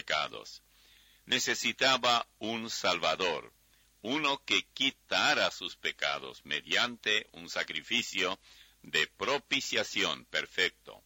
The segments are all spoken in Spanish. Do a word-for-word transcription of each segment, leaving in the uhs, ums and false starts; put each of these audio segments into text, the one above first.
pecados. Necesitaba un Salvador, uno que quitara sus pecados mediante un sacrificio de propiciación perfecto,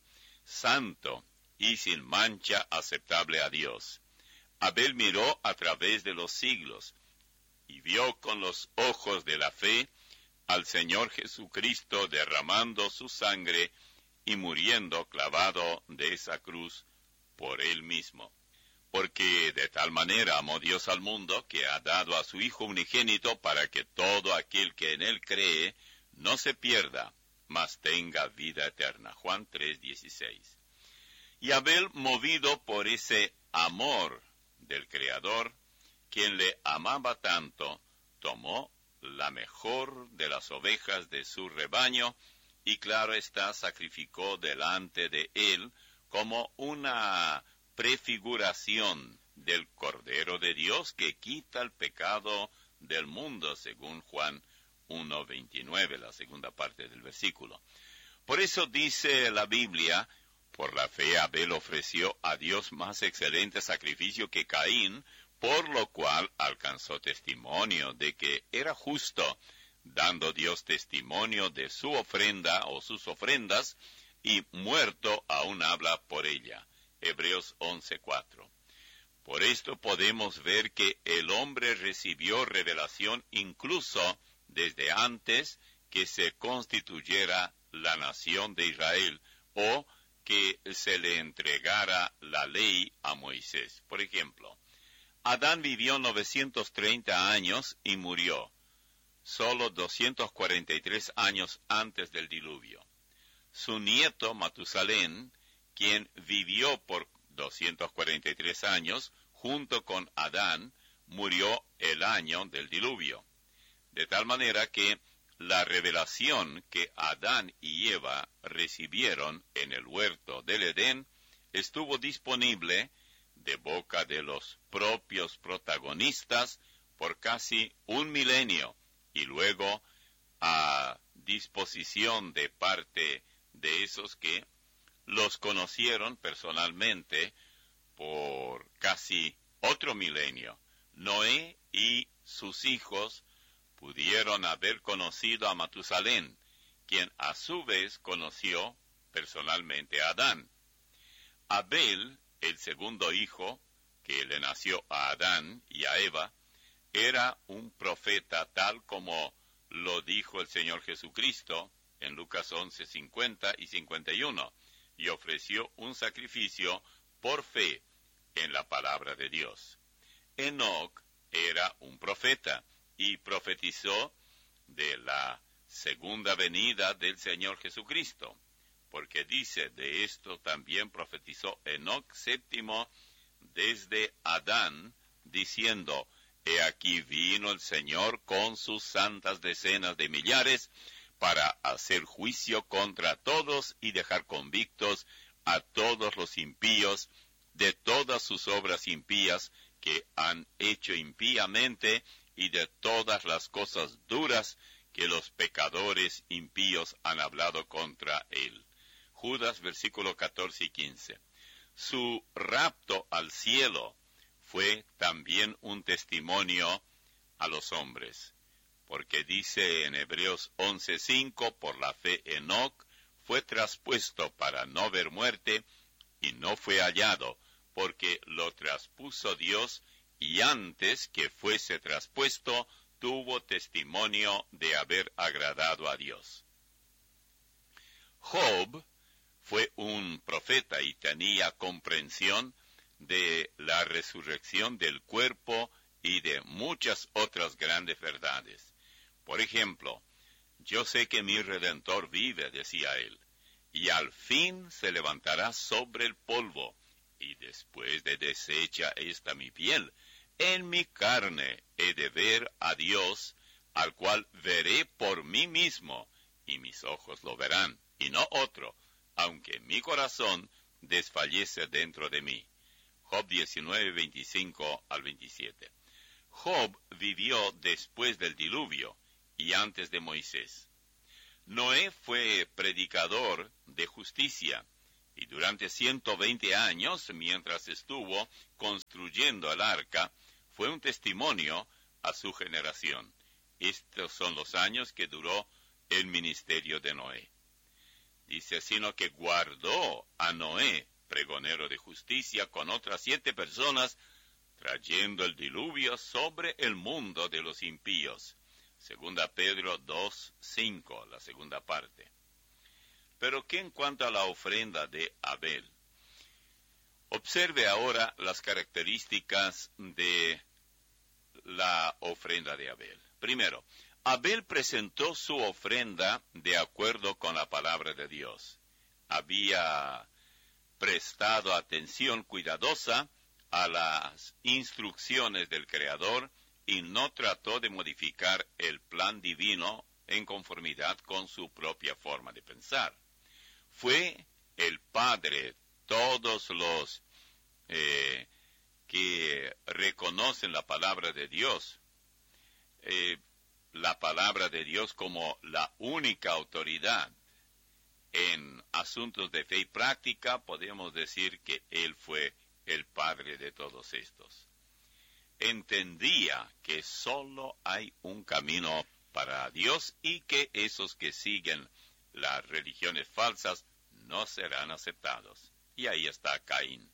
santo y sin mancha, aceptable a Dios. Abel miró a través de los siglos y vio con los ojos de la fe al Señor Jesucristo derramando su sangre y muriendo clavado de esa cruz por él mismo. Porque de tal manera amó Dios al mundo, que ha dado a su Hijo unigénito, para que todo aquel que en él cree no se pierda, mas tenga vida eterna. Juan tres dieciséis. Y Abel, movido por ese amor del Creador, quien le amaba tanto, tomó la mejor de las ovejas de su rebaño, y claro está, sacrificó delante de él como una prefiguración del Cordero de Dios que quita el pecado del mundo, según Juan uno veintinueve, la segunda parte del versículo. Por eso dice la Biblia, por la fe Abel ofreció a Dios más excelente sacrificio que Caín, por lo cual alcanzó testimonio de que era justo, dando Dios testimonio de su ofrenda o sus ofrendas, y muerto aún habla por ella. Hebreos once cuatro. Por esto podemos ver que el hombre recibió revelación incluso desde antes que se constituyera la nación de Israel, o que se le entregara la ley a Moisés. Por ejemplo, Adán vivió novecientos treinta años y murió, solo doscientos cuarenta y tres años antes del diluvio. Su nieto Matusalén, quien vivió por doscientos cuarenta y tres años, junto con Adán, murió el año del diluvio. De tal manera que la revelación que Adán y Eva recibieron en el huerto del Edén estuvo disponible de boca de los propios protagonistas por casi un milenio, y luego a disposición de parte de esos que los conocieron personalmente por casi otro milenio. Noé y sus hijos pudieron haber conocido a Matusalén, quien a su vez conoció personalmente a Adán. Abel, el segundo hijo que le nació a Adán y a Eva, era un profeta tal como lo dijo el Señor Jesucristo en Lucas once cincuenta y cincuenta y uno, y ofreció un sacrificio por fe en la palabra de Dios. Enoc era un profeta y profetizó de la segunda venida del Señor Jesucristo, porque dice, de esto también profetizó Enoc séptimo desde Adán, diciendo, he aquí vino el Señor con sus santas decenas de millares, para hacer juicio contra todos y dejar convictos a todos los impíos de todas sus obras impías que han hecho impíamente, y de todas las cosas duras que los pecadores impíos han hablado contra él. Judas, versículo catorce y quince. Su rapto al cielo fue también un testimonio a los hombres, porque dice en Hebreos once cinco, por la fe Enoc fue traspuesto para no ver muerte, y no fue hallado, porque lo traspuso Dios, y antes que fuese traspuesto, tuvo testimonio de haber agradado a Dios. Job fue un profeta y tenía comprensión de la resurrección del cuerpo y de muchas otras grandes verdades. Por ejemplo, yo sé que mi Redentor vive, decía él, y al fin se levantará sobre el polvo, y después de deshecha esta mi piel, en mi carne he de ver a Dios, al cual veré por mí mismo, y mis ojos lo verán, y no otro, aunque mi corazón desfallece dentro de mí. Job diecinueve, veinticinco al veintisiete. Job vivió después del diluvio y antes de Moisés. Noé fue predicador de justicia, Y durante ciento veinte años, mientras estuvo construyendo el arca, fue un testimonio a su generación. Estos son los años que duró el ministerio de Noé. Dice, sino que guardó a Noé, pregonero de justicia, con otras siete personas, trayendo el diluvio sobre el mundo de los impíos. Segunda Pedro dos, cinco, la segunda parte. Pero ¿qué en cuanto a la ofrenda de Abel? Observe ahora las características de la ofrenda de Abel. Primero, Abel presentó su ofrenda de acuerdo con la palabra de Dios. Había prestado atención cuidadosa a las instrucciones del Creador y no trató de modificar el plan divino en conformidad con su propia forma de pensar. Fue el Padre, todos los eh, que reconocen la palabra de Dios, eh, la palabra de Dios como la única autoridad en asuntos de fe y práctica, podemos decir que Él fue el Padre de todos estos. Entendía que solo hay un camino para Dios y que esos que siguen las religiones falsas no serán aceptados. Y ahí está Caín.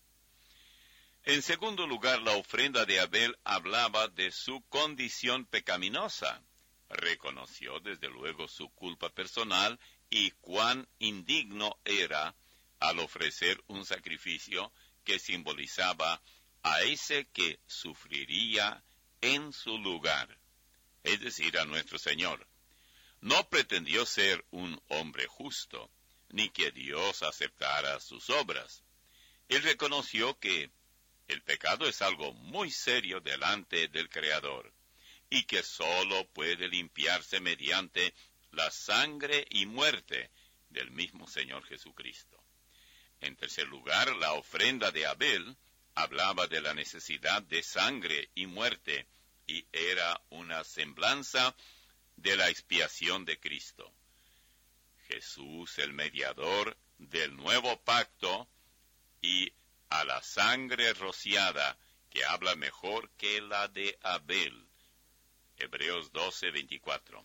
En segundo lugar, la ofrenda de Abel hablaba de su condición pecaminosa. Reconoció desde luego su culpa personal y cuán indigno era al ofrecer un sacrificio que simbolizaba a ese que sufriría en su lugar, es decir, a nuestro Señor. No pretendió ser un hombre justo, ni que Dios aceptara sus obras. Él reconoció que el pecado es algo muy serio delante del Creador, y que sólo puede limpiarse mediante la sangre y muerte del mismo Señor Jesucristo. En tercer lugar, la ofrenda de Abel hablaba de la necesidad de sangre y muerte, y era una semblanza de la expiación de Cristo. Jesús, el mediador del nuevo pacto, y a la sangre rociada, que habla mejor que la de Abel. Hebreos doce, veinticuatro.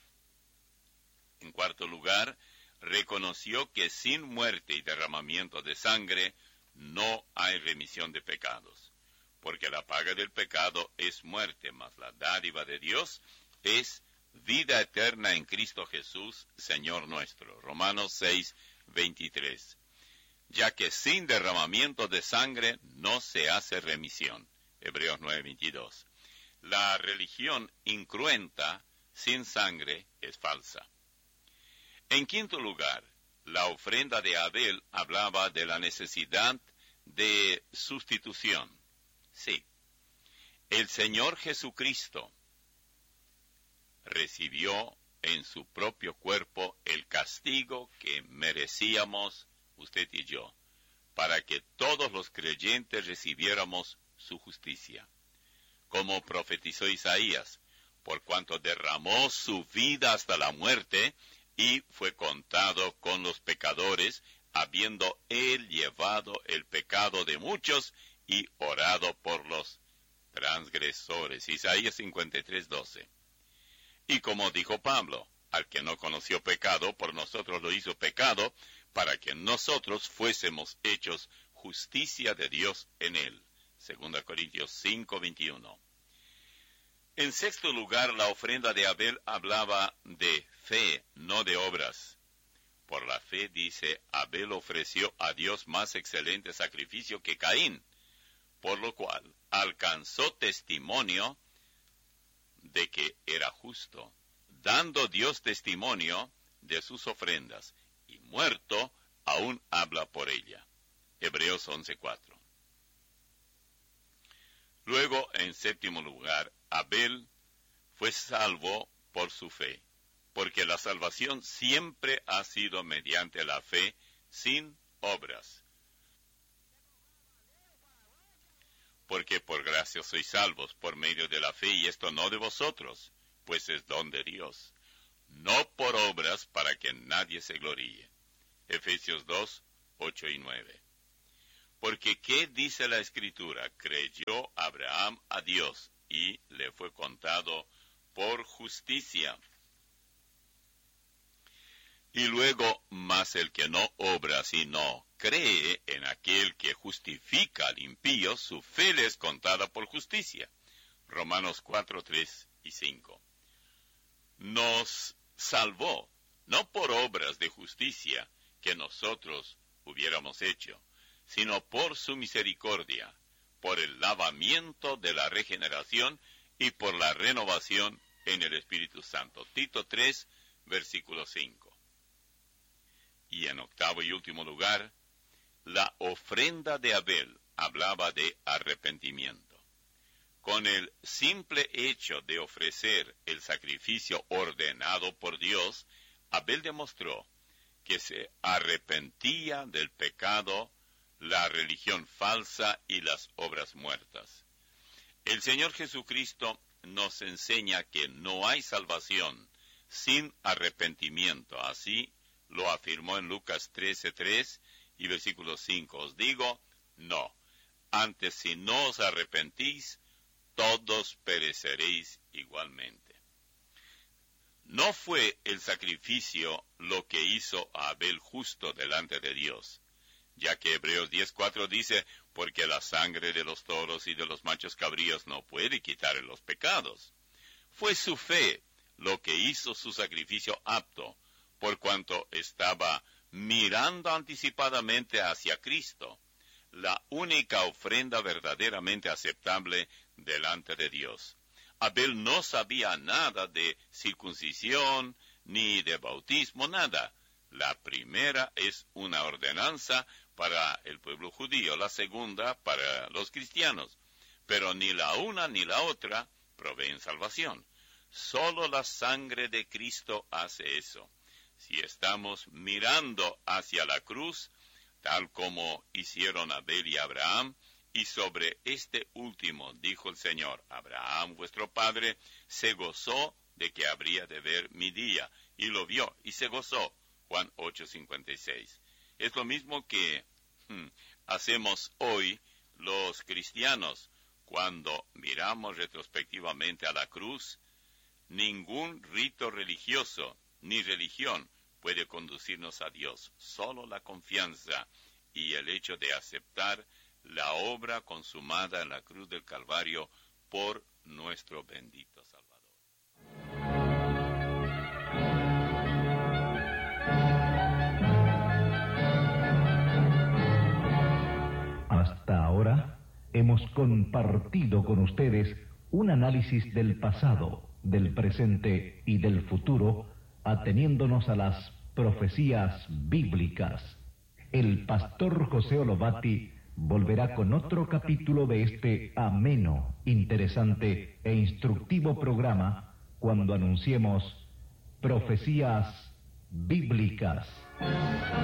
En cuarto lugar, reconoció que sin muerte y derramamiento de sangre no hay remisión de pecados, porque la paga del pecado es muerte, mas la dádiva de Dios es vida eterna en Cristo Jesús, Señor nuestro. Romanos seis, veintitrés. Ya que sin derramamiento de sangre no se hace remisión. Hebreos nueve, veintidós. La religión incruenta sin sangre es falsa. En quinto lugar, la ofrenda de Abel hablaba de la necesidad de sustitución. Sí, el Señor Jesucristo recibió en su propio cuerpo el castigo que merecíamos usted y yo, para que todos los creyentes recibiéramos su justicia. Como profetizó Isaías, por cuanto derramó su vida hasta la muerte, y fue contado con los pecadores, habiendo él llevado el pecado de muchos y orado por los transgresores. Isaías cincuenta y tres, doce. Y como dijo Pablo, al que no conoció pecado, por nosotros lo hizo pecado, para que nosotros fuésemos hechos justicia de Dios en él. Segunda Corintios cinco, veintiuno. En sexto lugar, la ofrenda de Abel hablaba de fe, no de obras. Por la fe, dice, Abel ofreció a Dios más excelente sacrificio que Caín, por lo cual alcanzó testimonio de que era justo, dando Dios testimonio de sus ofrendas, y muerto aún habla por ella. Hebreos once, cuatro. Luego, en séptimo lugar, Abel fue salvo por su fe, porque la salvación siempre ha sido mediante la fe, sin obras. Porque por gracia sois salvos por medio de la fe, y esto no de vosotros, pues es don de Dios, no por obras para que nadie se gloríe. Efesios dos, ocho y nueve. Porque ¿qué dice la Escritura? Creyó Abraham a Dios y le fue contado por justicia. Y luego, más el que no obra, sino cree en aquel que justifica al impío, su fe le es contada por justicia. Romanos cuatro, tres y cinco. Nos salvó, no por obras de justicia que nosotros hubiéramos hecho, sino por su misericordia, por el lavamiento de la regeneración y por la renovación en el Espíritu Santo. Tito tres, versículo cinco. Y en octavo y último lugar, la ofrenda de Abel hablaba de arrepentimiento. Con el simple hecho de ofrecer el sacrificio ordenado por Dios, Abel demostró que se arrepentía del pecado, la religión falsa y las obras muertas. El Señor Jesucristo nos enseña que no hay salvación sin arrepentimiento. Así lo afirmó en Lucas trece, tres y versículo cinco. Os digo, no. Antes, si no os arrepentís, todos pereceréis igualmente. No fue el sacrificio lo que hizo a Abel justo delante de Dios, ya que Hebreos diez, cuatro dice, porque la sangre de los toros y de los machos cabríos no puede quitar los pecados. Fue su fe lo que hizo su sacrificio apto, por cuanto estaba mirando anticipadamente hacia Cristo, la única ofrenda verdaderamente aceptable delante de Dios. Abel no sabía nada de circuncisión, ni de bautismo, nada. La primera es una ordenanza para el pueblo judío, la segunda para los cristianos. Pero ni la una ni la otra proveen salvación. Solo la sangre de Cristo hace eso. Si estamos mirando hacia la cruz, tal como hicieron Abel y Abraham, y sobre este último dijo el Señor, Abraham, vuestro padre, se gozó de que habría de ver mi día, y lo vio, y se gozó. Juan ocho, cincuenta y seis. Es lo mismo que hmm, hacemos hoy los cristianos, cuando miramos retrospectivamente a la cruz. Ningún rito religioso ni religión puede conducirnos a Dios, solo la confianza y el hecho de aceptar la obra consumada en la cruz del Calvario por nuestro bendito Salvador. Hasta ahora hemos compartido con ustedes un análisis del pasado, del presente y del futuro, ateniéndonos a las profecías bíblicas. El pastor José Olobati volverá con otro capítulo de este ameno, interesante e instructivo programa cuando anunciemos Profecías Bíblicas.